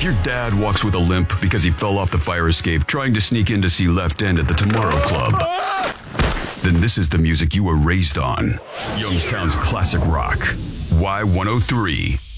If your dad walks with a limp because he fell off the fire escape trying to sneak in to see Left End at the Tomorrow Club, then this is the music you were raised on. Youngstown's classic rock. Y103.